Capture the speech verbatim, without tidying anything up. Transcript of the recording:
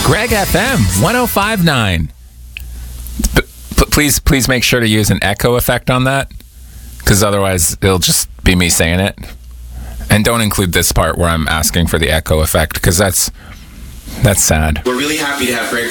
Greg F M one oh five point nine. P- p- please, please make sure to use an echo effect on that, because otherwise it'll just be me saying it. And don't include this part where I'm asking for the echo effect, because that's that's sad. We're really happy to have Greg